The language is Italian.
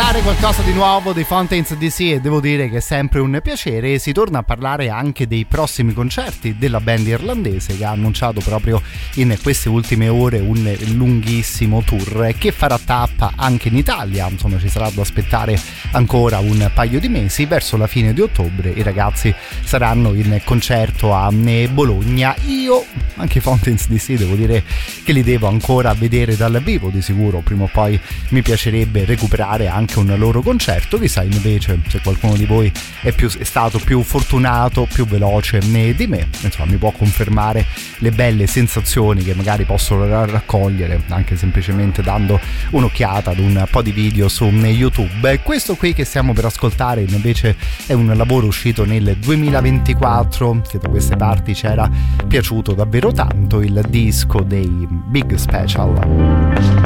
ascoltare qualcosa di nuovo dei Fountains DC e devo dire che è sempre un piacere. Si torna a parlare anche dei prossimi concerti della band irlandese, che ha annunciato proprio in queste ultime ore un lunghissimo tour che farà tappa anche in Italia. Insomma, ci sarà da aspettare ancora un paio di mesi. Verso la fine di ottobre i ragazzi saranno in concerto a Bologna. Io, anche i Fountains DC, devo dire che li devo ancora vedere dal vivo. Di sicuro prima o poi mi piacerebbe recuperare anche un loro concerto. Chissà invece se qualcuno di voi è stato più fortunato, più veloce di me, insomma mi può confermare le belle sensazioni che magari posso raccogliere anche semplicemente dando un'occhiata ad un po' di video su YouTube. Questo qui che stiamo per ascoltare invece è un lavoro uscito nel 2024 che da queste parti ci era piaciuto davvero tanto, il disco dei Big Special.